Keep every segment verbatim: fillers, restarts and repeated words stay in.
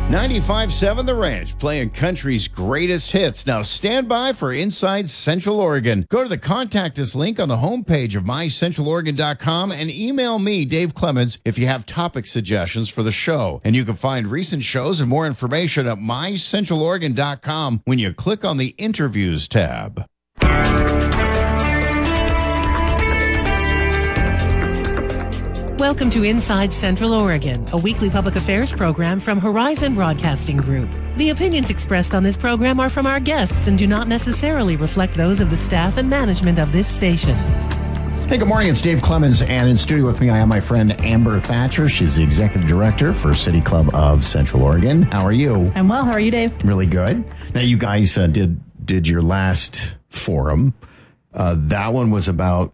ninety-five seven The Ranch, playing country's greatest hits. Now stand by for Inside Central Oregon. Go to the Contact Us link on the homepage of my central oregon dot com and email me, Dave Clemens, if you have topic suggestions for the show. And you can find recent shows and more information at my central oregon dot com when you click on the Interviews tab. Welcome to Inside Central Oregon, a weekly public affairs program from Horizon Broadcasting Group. The opinions expressed on this program are from our guests and do not necessarily reflect those of the staff and management of this station. Hey, good morning. It's Dave Clemens, and in studio with me, I have my friend Amber Thatcher. She's the executive director for City Club of Central Oregon. How are you? I'm well. How are you, Dave? Really good. Now, you guys uh, did did your last forum. Uh, that one was about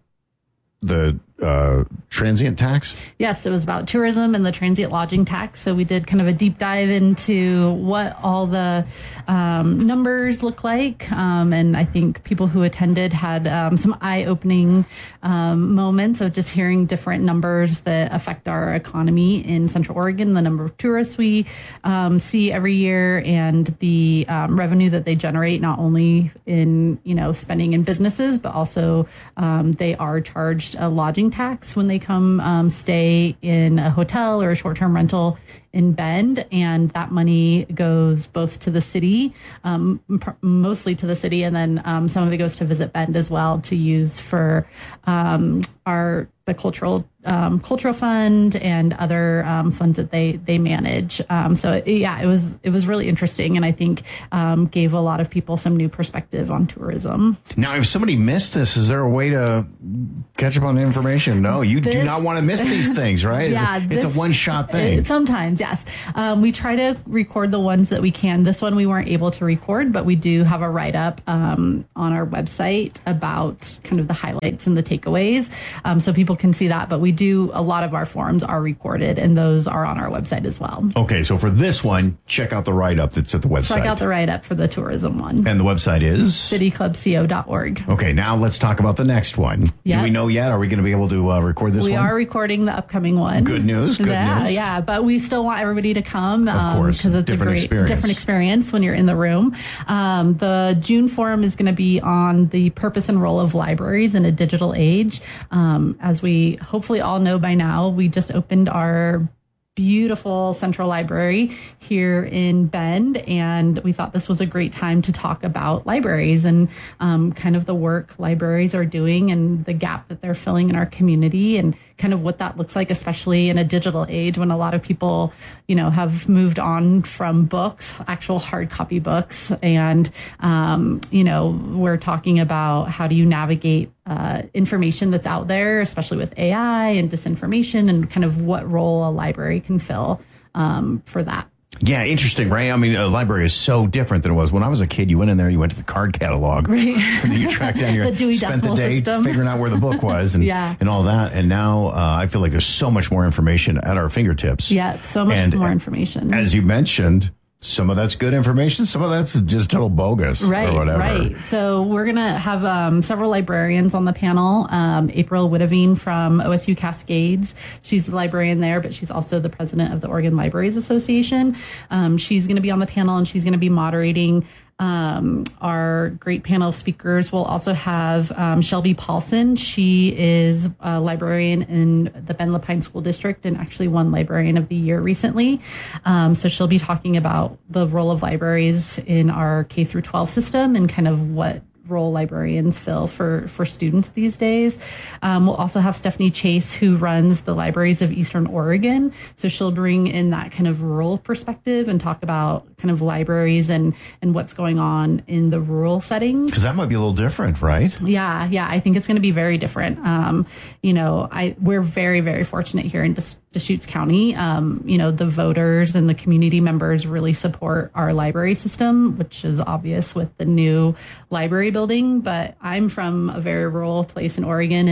the uh, transient tax? Yes, it was about tourism and the transient lodging tax. So we did kind of a deep dive into what all the um, numbers look like. Um, and I think people who attended had um, some eye-opening um, moments of just hearing different numbers that affect our economy in Central Oregon, the number of tourists we um, see every year, and the um, revenue that they generate, not only in, you know, spending in businesses, but also um, they are charged a lodging tax when they come um, stay in a hotel or a short-term rental in Bend, and that money goes both to the city, um, pr- mostly to the city, and then um, some of it goes to Visit Bend as well to use for um, our the cultural um, cultural fund and other um, funds that they they manage. Um, so it, yeah, it was it was really interesting, and I think um, gave a lot of people some new perspective on tourism. Now, if somebody missed this, is there a way to catch up on the information? No, you this, do not want to miss these things, right? Yeah, it's, this, it's a one-shot thing. It, sometimes, yes. Um, we try to record the ones that we can. This one we weren't able to record, but we do have a write-up um, on our website about kind of the highlights and the takeaways, um, so people can see that. But we do, a lot of our forums are recorded, and those are on our website as well. Okay, so for this one, check out the write-up that's at the website. Check out the write-up for the tourism one. And the website is? city club co dot org. Okay, now let's talk about the next one. Yep. Do we know yet? Are we going to be able to uh, record this we one? We are recording the upcoming one. Good news, good yeah, news. Yeah, but we still want everybody to come. Of course, because um, it's different a great experience. different experience when you're in the room. Um, the June forum is going to be on the purpose and role of libraries in a digital age. Um, as we hopefully all know by now, we just opened our beautiful central library here in Bend, and we thought this was a great time to talk about libraries and um, kind of the work libraries are doing and the gap that they're filling in our community, and kind of what that looks like, especially in a digital age when a lot of people, you know, have moved on from books, actual hard copy books. And, um, you know, we're talking about how do you navigate uh, information that's out there, especially with A I and disinformation, and kind of what role a library can fill um, for that. Yeah, interesting, right? I mean, a library is so different than it was when I was a kid. You went in there, you went to the card catalog, right? And then you tracked down your the Dewey spent the Decimal day System. figuring out where the book was, and yeah. and all that. And now uh, I feel like there's so much more information at our fingertips. Yeah, so much and, more information. As you mentioned, some of that's good information, some of that's just total bogus, right, or whatever. Right. So we're gonna have um, several librarians on the panel. Um, April Witteveen from O S U Cascades, she's the librarian there, but she's also the president of the Oregon Libraries Association. Um, she's going to be on the panel, and she's going to be moderating um, our great panel of speakers. We'll also have um, Shelby Paulson. She is a librarian in the Bend Lapine School District and actually won Librarian of the Year recently. Um, so she'll be talking about the role of libraries in our K through twelve system and kind of what role librarians fill for, for students these days. Um, we'll also have Stephanie Chase, who runs the libraries of Eastern Oregon. So she'll bring in that kind of rural perspective and talk about kind of libraries and, and what's going on in the rural settings. Because that might be a little different, right? Yeah, yeah. I think it's going to be very different. Um, you know, I we're very, very fortunate here in Des- Deschutes County. Um, you know, the voters and the community members really support our library system, which is obvious with the new library building. But I'm from a very rural place in Oregon, and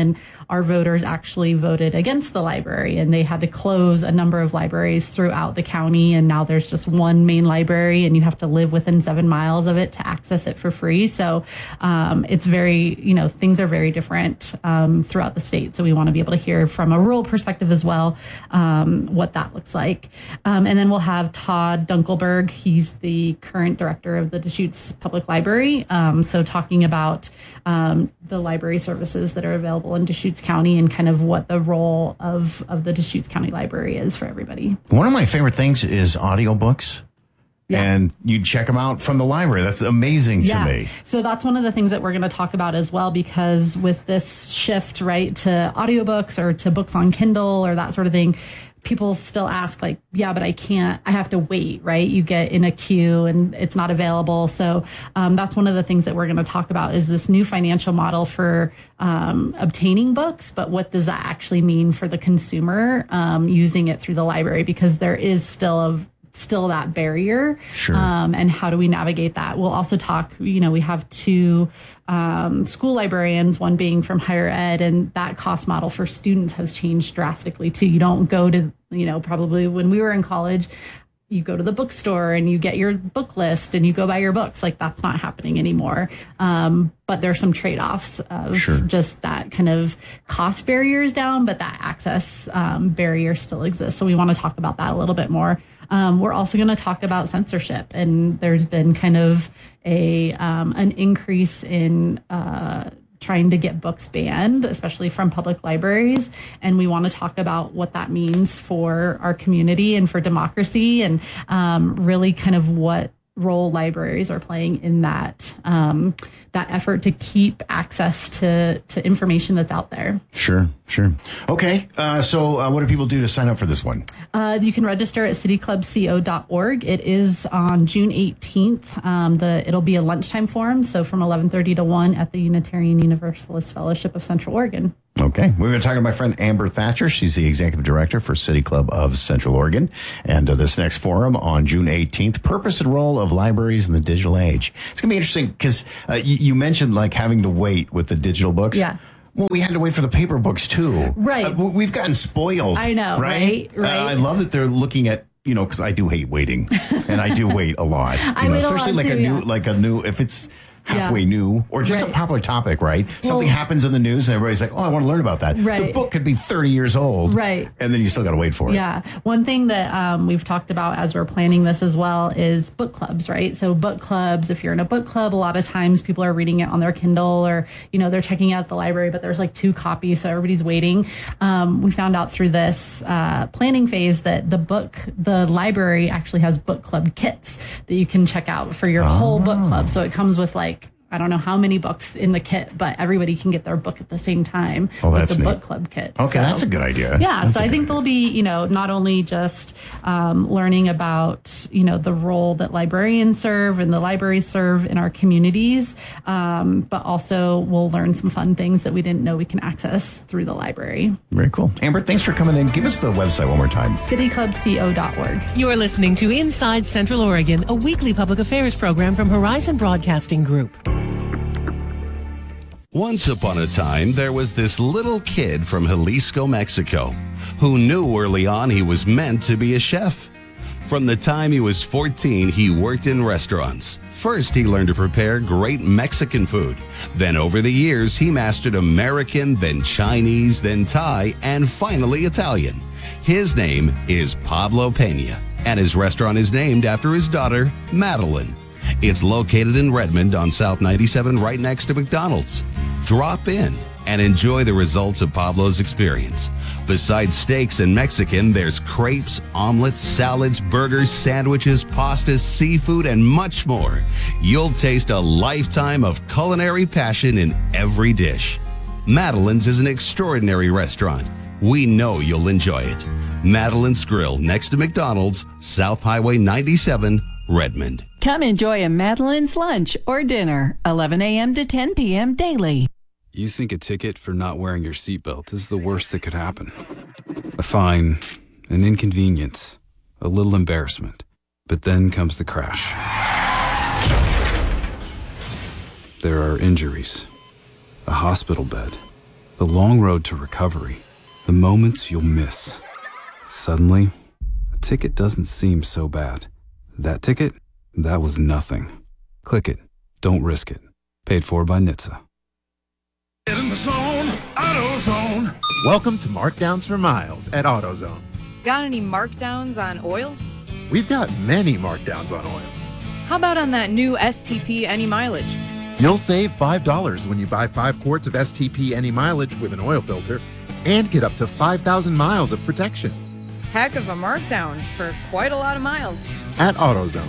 our voters actually voted against the library, and they had to close a number of libraries throughout the county. And now there's just one main library, and you have to live within seven miles of it to access it for free. So um, it's very, you know, things are very different um, throughout the state. So we want to be able to hear from a rural perspective as well um, what that looks like. Um, and then we'll have Todd Dunkelberg. He's the current director of the Deschutes Public Library. Um, so talking about um, the library services that are available in Deschutes County and kind of what the role of, of the Deschutes County Library is for everybody. One of my favorite things is audiobooks. Yeah. And you check them out from the library. That's amazing yeah. to me. So that's one of the things that we're going to talk about as well, because with this shift, right, to audiobooks or to books on Kindle or that sort of thing, people still ask like, yeah, but I can't, I have to wait, right? You get in a queue and it's not available. So um, that's one of the things that we're going to talk about is this new financial model for um, obtaining books. But what does that actually mean for the consumer um, using it through the library? Because there is still a still that barrier. Sure. Um, and how do we navigate that? We'll also talk, you know, we have two um, school librarians, one being from higher ed, and that cost model for students has changed drastically too. You don't go to, you know, probably when we were in college, you go to the bookstore and you get your book list and you go buy your books. Like that's not happening anymore. Um, but there's some trade-offs of sure. just that kind of cost barriers down, but that access um, barrier still exists. So we want to talk about that a little bit more. Um, we're also going to talk about censorship, and there's been kind of a um, an increase in uh, trying to get books banned, especially from public libraries. And we want to talk about what that means for our community and for democracy, and um, really kind of what role libraries are playing in that um, that effort to keep access to, to information that's out there. Sure, sure. Okay, uh, so uh, what do people do to sign up for this one? Uh, you can register at city club co dot org. It is on June eighteenth. Um, the it'll be a lunchtime forum, so from eleven thirty to one at the Unitarian Universalist Fellowship of Central Oregon. Okay. We're going to talk to my friend Amber Thatcher. She's the executive director for City Club of Central Oregon. And uh, this next forum on June eighteenth, Purpose and Role of Libraries in the Digital Age. It's going to be interesting because uh, you, you mentioned like having to wait with the digital books. Yeah. Well, we had to wait for the paper books too. Right. Uh, we've gotten spoiled. I know, right? right, right. Uh, I love that they're looking at, you know, because I do hate waiting, and I do wait a lot. You I know, wait a especially lot like too, a new, yeah. like a new, if it's halfway Yeah. new or just Right. a popular topic, right? Something Well- happens in the news and everybody's like, oh, I want to learn about that. Right. The book could be thirty years old. Right. And then you still got to wait for it. Yeah. One thing that um, we've talked about as we're planning this as well is book clubs, right? So book clubs, if you're in a book club, a lot of times people are reading it on their Kindle or, you know, they're checking out the library, but there's like two copies, so everybody's waiting. Um, we found out through this uh, planning phase that the book, the library actually has book club kits that you can check out for your whole book club. So it comes with like, I don't know how many books in the kit, but everybody can get their book at the same time Oh, with that's the neat. book club kit. Okay, So- that's a good idea. Yeah, That's so a I good think idea. there'll be, you know, not only just um, learning about, you know, the role that librarians serve and the libraries serve in our communities, um, but also we'll learn some fun things that we didn't know we can access through the library. Very cool. Amber, thanks for coming in. Give us the website one more time. city club co dot org. You're listening to Inside Central Oregon, a weekly public affairs program from Horizon Broadcasting Group. Once upon a time, there was this little kid from Jalisco, Mexico, who knew early on he was meant to be a chef. From the time he was fourteen, he worked in restaurants. First, he learned to prepare great Mexican food. Then over the years, he mastered American, then Chinese, then Thai, and finally Italian. His name is Pablo Pena, and his restaurant is named after his daughter, Madeline. It's located in Redmond on South ninety-seven, right next to McDonald's. Drop in and enjoy the results of Pablo's experience. Besides steaks and Mexican, there's crepes, omelets, salads, burgers, sandwiches, pastas, seafood, and much more. You'll taste a lifetime of culinary passion in every dish. Madeline's is an extraordinary restaurant. We know you'll enjoy it. Madeline's Grill, next to McDonald's, South Highway ninety-seven, Redmond. Come enjoy a Madeline's lunch or dinner, eleven a.m. to ten p.m. daily. You think a ticket for not wearing your seatbelt is the worst that could happen. A fine, an inconvenience, a little embarrassment. But then comes the crash. There are injuries, a hospital bed, The long road to recovery. The moments you'll miss. Suddenly, a ticket doesn't seem so bad. That ticket? That was nothing. Click it. Don't risk it. Paid for by N H T S A. Get in the zone, AutoZone. Welcome to Markdowns for Miles at AutoZone. Got any markdowns on oil? We've got many markdowns on oil. How about on that new S T P Any Mileage? You'll save five dollars when you buy five quarts of S T P Any Mileage with an oil filter and get up to five thousand miles of protection. Heck of a markdown for quite a lot of miles. At AutoZone.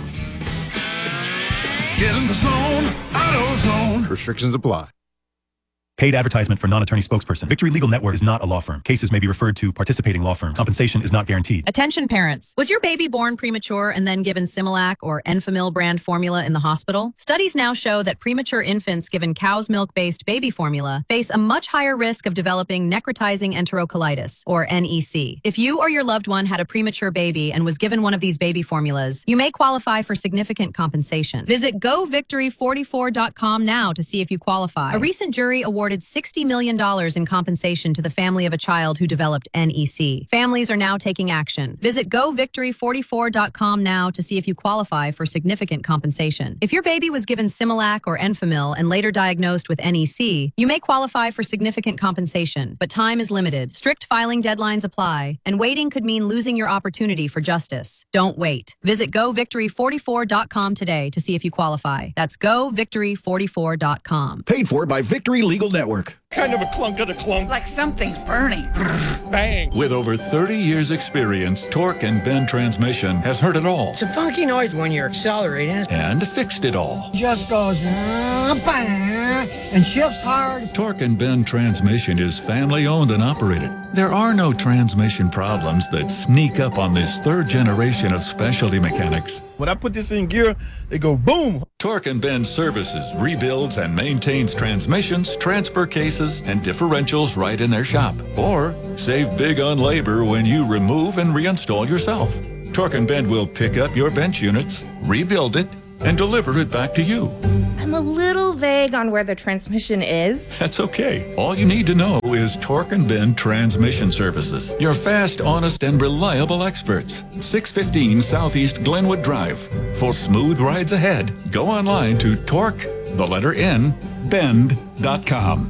Get in the zone, AutoZone. Restrictions apply. Paid advertisement for non-attorney spokesperson. Victory Legal Network is not a law firm. Cases may be referred to participating law firms. Compensation is not guaranteed. Attention parents. Was your baby born premature and then given Similac or Enfamil brand formula in the hospital? Studies now show that premature infants given cow's milk-based baby formula face a much higher risk of developing necrotizing enterocolitis, or N E C. If you or your loved one had a premature baby and was given one of these baby formulas, you may qualify for significant compensation. Visit go victory forty-four dot com now to see if you qualify. A recent jury awarded sixty million dollars in compensation to the family of a child who developed N E C. Families are now taking action. Visit go victory forty-four dot com now to see if you qualify for significant compensation. If your baby was given Similac or Enfamil and later diagnosed with N E C, you may qualify for significant compensation, but time is limited. Strict filing deadlines apply, and waiting could mean losing your opportunity for justice. Don't wait. Visit go victory forty-four dot com today to see if you qualify. That's go victory forty-four dot com. Paid for by Victory Legal Network. Kind of a clunk of the clunk. Like something's burning. Bang. With over thirty years experience, Torque and Bend Transmission has heard it all. It's a funky noise when you're accelerating. And fixed it all. Just goes bang and shifts hard. Torque and Bend Transmission is family owned and operated. There are no transmission problems that sneak up on this third generation of specialty mechanics. When I put this in gear, they go boom. Torque and Bend services, rebuilds, and maintains transmissions, transfer cases, and differentials right in their shop. Or save big on labor when you remove and reinstall yourself. Torque and Bend will pick up your bench units, rebuild it, and deliver it back to you. I'm a little vague on where the transmission is. That's okay. All you need to know is Torque and Bend Transmission Services. Your fast, honest, and reliable experts. six fifteen Southeast Glenwood Drive. For smooth rides ahead, go online to Torque, the letter N, bend dot com.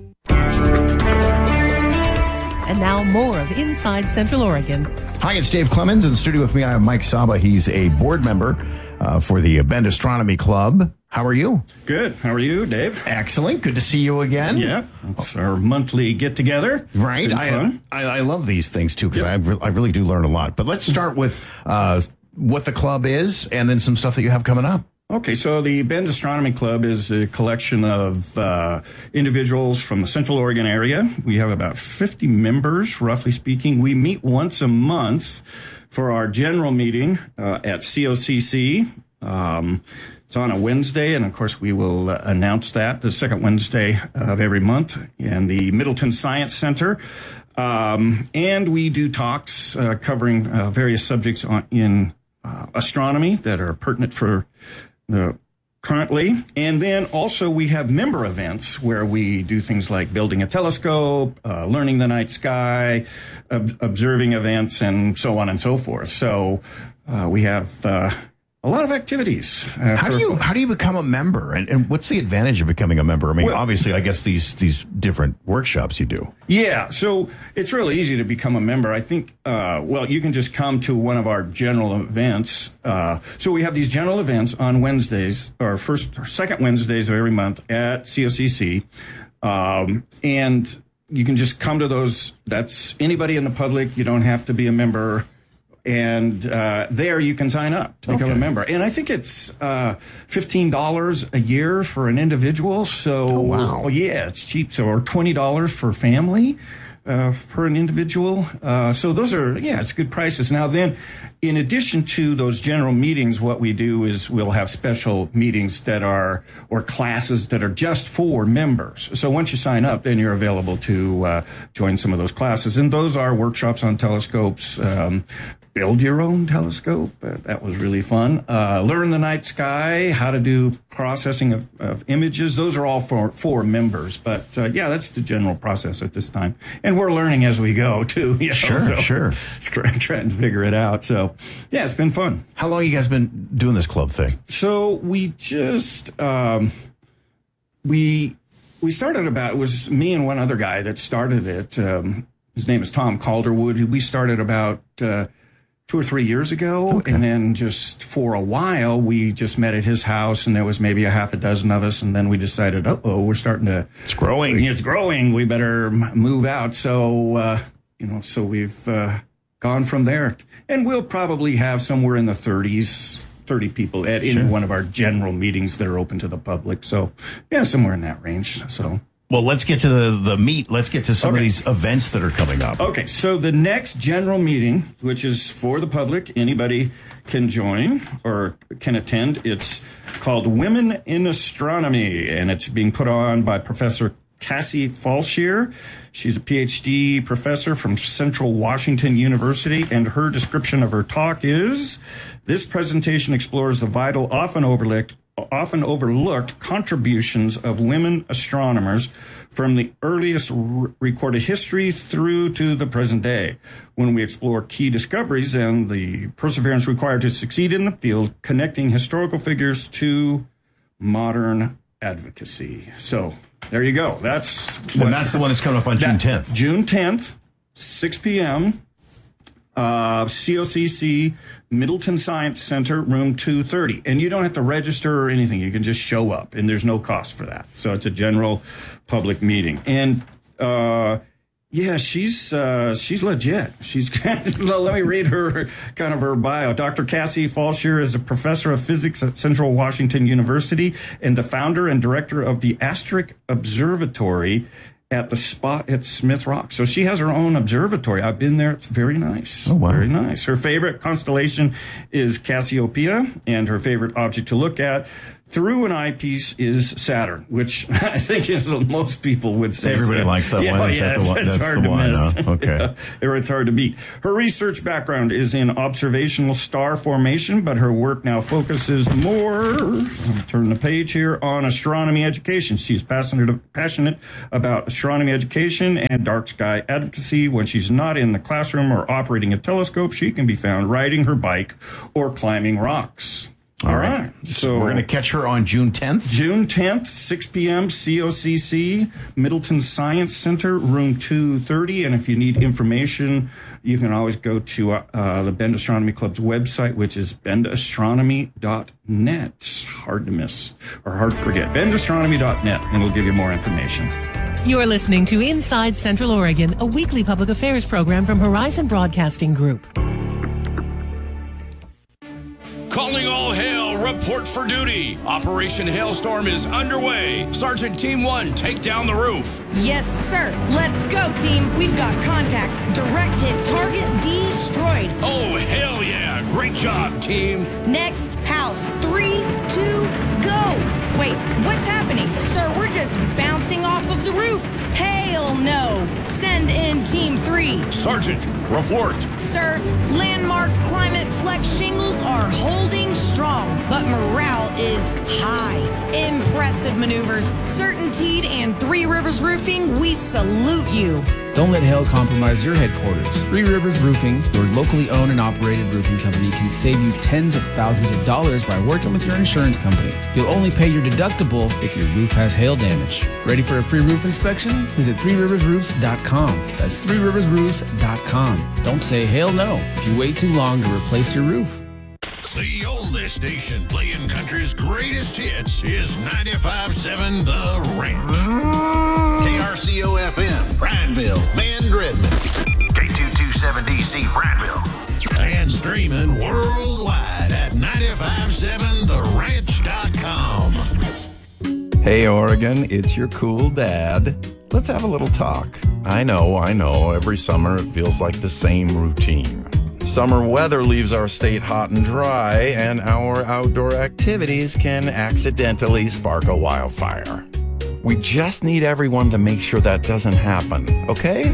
And now more of Inside Central Oregon. Hi, it's Dave Clemens. In studio with me, I have Mike Saba. He's a board member uh, for the Bend Astronomy Club. How are you? Good. How are you, Dave? Excellent. Good to see you again. Yeah. It's our monthly get-together. Right. I, I I love these things, too, because yep. I, re- I really do learn a lot. But let's start with uh, what the club is and then some stuff that you have coming up. Okay, so the Bend Astronomy Club is a collection of uh, individuals from the Central Oregon area. We have about fifty members, roughly speaking. We meet once a month for our general meeting uh, at C O C C. Um, it's on a Wednesday, and of course we will uh, announce that the second Wednesday of every month in the Middleton Science Center. Um, and we do talks uh, covering uh, various subjects on, in uh, astronomy that are pertinent for the currently. And then also we have member events where we do things like building a telescope, uh, learning the night sky, ob- observing events, and so on and so forth. So uh, we have uh, a lot of activities. Uh, how for, do you how do you become a member, and, and what's the advantage of becoming a member? I mean, well, obviously, I guess these these different workshops you do. Yeah, so it's really easy to become a member. I think, uh, well, you can just come to one of our general events. Uh, so we have these general events on Wednesdays, or first or second Wednesdays of every month at C O C C, um, and you can just come to those. That's anybody in the public. You don't have to be a member. And uh, there you can sign up to become okay. a member. And I think it's uh, fifteen dollars a year for an individual. So, oh, wow. yeah, it's cheap. So, or twenty dollars for family uh, for an individual. Uh, so those are, yeah, it's good prices. Now then, in addition to those general meetings, what we do is we'll have special meetings that are, or classes that are just for members. So once you sign up, then you're available to uh, join some of those classes. And those are workshops on telescopes, um, build your own telescope. Uh, that was really fun. Uh, learn the night sky, how to do processing of, of images. Those are all for, for members. But uh, yeah, that's the general process at this time. And we're learning as we go, too. You know? Sure, so sure. Trying, trying to figure it out. So yeah, it's been fun. How long have you guys been doing this club thing? So we just, um, we, we started about, it was me and one other guy that started it. Um, his name is Tom Calderwood. We started about, uh, two or three years ago. Okay. And then just for a while, we just met at his house, and there was maybe a half a dozen of us. And then we decided, uh-oh, we're starting to... It's growing. It's growing. We better move out. So, uh, you know, so we've uh, gone from there. And we'll probably have somewhere in the thirties, thirty people at any one of our general meetings that are open to the public. So, yeah, somewhere in that range. So... Well, let's get to the, the meat. Let's get to some okay. of these events that are coming up. Okay, so the next general meeting, which is for the public, anybody can join or can attend. It's called Women in Astronomy, and it's being put on by Professor Cassie Falshear. She's a P H D professor from Central Washington University, and her description of her talk is, this presentation explores the vital, often overlooked, often overlooked contributions of women astronomers from the earliest r- recorded history through to the present day. When we explore key discoveries and the perseverance required to succeed in the field, connecting historical figures to modern advocacy. So there you go. That's what, and that's the one that's coming up on June tenth. June tenth, six p.m. Uh, C O C C, Middleton Science Center, room two thirty. And you don't have to register or anything. You can just show up, and there's no cost for that. So it's a general public meeting. And, uh, yeah, she's, uh, she's legit. She's, let me read her, kind of her bio. Doctor Cassie Falshear is a professor of physics at Central Washington University and the founder and director of the Asterisk Observatory at the spot at Smith Rock. So she has her own observatory. I've been there. It's very nice. Oh, wow. Very nice. Her favorite constellation is Cassiopeia, and her favorite object to look at through an eyepiece is Saturn, which I think is what most people would say. Everybody so. likes that yeah, one. Is yeah, that the it's, one? It's That's hard the to one. miss. Huh? Okay. Yeah, or it's hard to beat. Her research background is in observational star formation, but her work now focuses more, I'll turn the page here, on astronomy education. She's passionate, passionate about astronomy education and dark sky advocacy. When she's not in the classroom or operating a telescope, she can be found riding her bike or climbing rocks. All right. right. So we're going to catch her on June tenth? June tenth, six p.m., C O C C, Middleton Science Center, room two thirty. And if you need information, you can always go to uh, the Bend Astronomy Club's website, which is bend astronomy dot net. Hard to miss or hard to forget. bend astronomy dot net, and we'll give you more information. You're listening to Inside Central Oregon, a weekly public affairs program from Horizon Broadcasting Group. Calling all hail, report for duty. Operation Hailstorm is underway. Sergeant Team one, take down the roof. Yes, sir. Let's go, team. We've got contact. Direct hit target destroyed. Oh, hell yeah. Great job, team. Next house. Three, two, go. Wait, what's happening? Sir, we're just bouncing off of the roof. Hail no. Send in Team three. Sergeant, report. Sir, landmark climate flex shingles are holding strong, but morale is high. Impressive maneuvers. Certainteed and Three Rivers Roofing, we salute you. Don't let hail compromise your headquarters. Three Rivers Roofing, your locally owned and operated roofing company, can save you tens of thousands of dollars by working with your insurance company. You'll only pay your deductible if your roof has hail damage. Ready for a free roof inspection? Visit three rivers roofs dot com. That's three rivers roofs dot com. Don't say hail no if you wait too long to replace your roof. The oldest station playing country's greatest hits is ninety-five point seven The Ranch. K R C O F M, Prattville, Mann-Redmond. K two twenty-seven D C, Prattville. And streaming worldwide at ninety-five point seven the ranch dot com. Hey, Oregon, it's your cool dad. Let's have a little talk. I know, I know, every summer it feels like the same routine. Summer weather leaves our state hot and dry, and our outdoor activities can accidentally spark a wildfire. We just need everyone to make sure that doesn't happen, okay?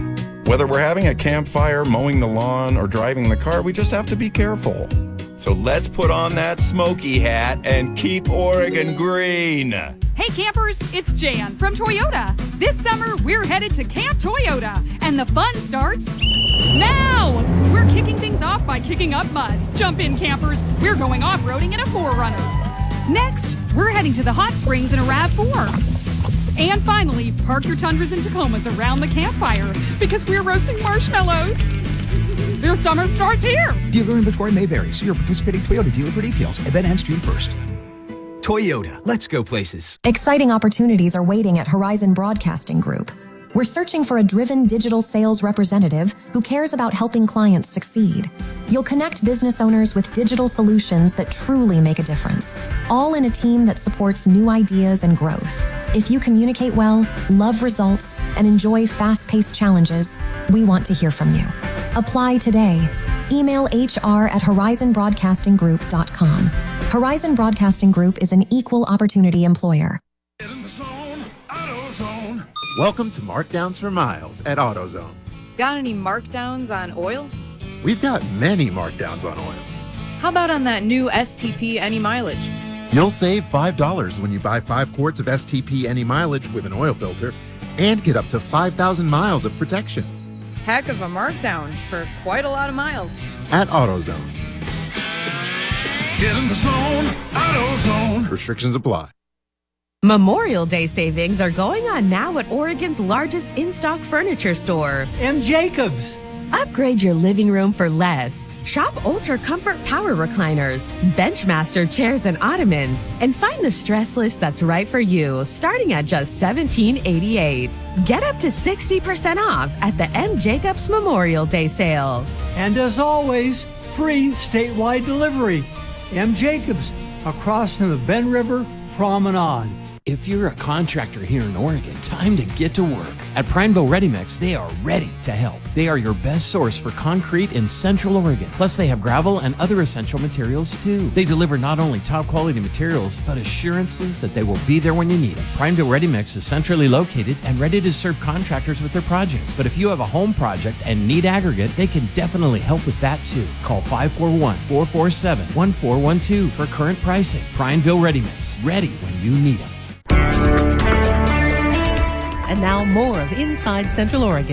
Whether we're having a campfire, mowing the lawn, or driving the car, we just have to be careful. So let's put on that smoky hat and keep Oregon green. Hey campers, it's Jan from Toyota. This summer, we're headed to Camp Toyota, and the fun starts now! We're kicking things off by kicking up mud. Jump in, campers. We're going off-roading in a four runner. Next, we're heading to the hot springs in a RAV four. And finally, park your Tundras and Tacomas around the campfire because we're roasting marshmallows. Your summer starts here. Dealer inventory may vary. See your participating Toyota dealer for details. Event ends June first. Toyota, let's go places. Exciting opportunities are waiting at Horizon Broadcasting Group. We're searching for a driven digital sales representative who cares about helping clients succeed. You'll connect business owners with digital solutions that truly make a difference, all in a team that supports new ideas and growth. If you communicate well, love results, and enjoy fast-paced challenges, we want to hear from you. Apply today. Email H R at horizon broadcasting group dot com. Horizon Broadcasting Group is an equal opportunity employer. Welcome to Markdowns for Miles at AutoZone. Got any markdowns on oil? We've got many markdowns on oil. How about on that new S T P Any Mileage? You'll save five dollars when you buy five quarts of S T P Any Mileage with an oil filter and get up to five thousand miles of protection. Heck of a markdown for quite a lot of miles. At AutoZone. Get in the zone, AutoZone. Restrictions apply. Memorial Day savings are going on now at Oregon's largest in-stock furniture store, M. Jacobs. Upgrade your living room for less. Shop Ultra Comfort Power Recliners, Benchmaster chairs and ottomans, and find the stress list that's right for you, starting at just seventeen eighty-eight. Get up to sixty percent off at the M. Jacobs Memorial Day sale. And as always, free statewide delivery. M. Jacobs, across from the Ben River Promenade. If you're a contractor here in Oregon, time to get to work. At Prineville Ready Mix, they are ready to help. They are your best source for concrete in Central Oregon. Plus, they have gravel and other essential materials too. They deliver not only top quality materials, but assurances that they will be there when you need them. Prineville Ready Mix is centrally located and ready to serve contractors with their projects. But if you have a home project and need aggregate, they can definitely help with that too. Call five four one, four four seven, one four one two for current pricing. Prineville Ready Mix, ready when you need them. And now more of Inside Central Oregon.